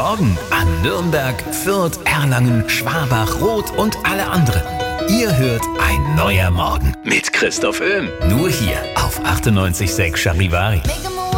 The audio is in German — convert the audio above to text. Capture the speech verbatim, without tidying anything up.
Morgen an Nürnberg, Fürth, Erlangen, Schwabach, Roth und alle anderen. Ihr hört Ein neuer Morgen mit Christoph Öhm. Nur hier auf achtundneunzig Komma sechs Charivari.